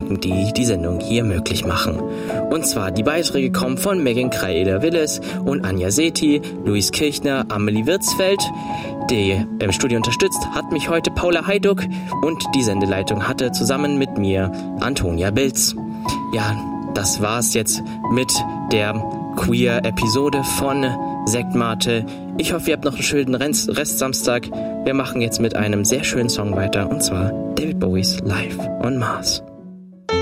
denjenigen, die die Sendung hier möglich machen. Und zwar die Beiträge kommen von Megan Kraela-Willis und Anja Sethi, Luis Kirchner, Amelie Wirtsfeld. Die im Studio unterstützt hat mich heute Paula Heiduck und die Sendeleitung hatte zusammen mit mir Antonia Bilz. Ja, das war's jetzt mit der Queer-Episode von Sektmate. Ich hoffe, ihr habt noch einen schönen Restsamstag. Wir machen jetzt mit einem sehr schönen Song weiter, und zwar David Bowies Live on Mars.